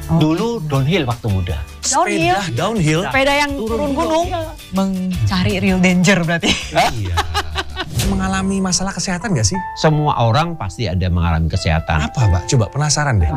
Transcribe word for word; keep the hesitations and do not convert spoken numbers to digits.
Oh. Dulu downhill waktu muda. Downhill? Sepeda downhill? Sepeda yang turun gunung? Mencari real danger berarti. Iya. Mengalami masalah kesehatan gak sih? Semua orang pasti ada mengalami kesehatan. Apa, Mbak? Coba penasaran deh.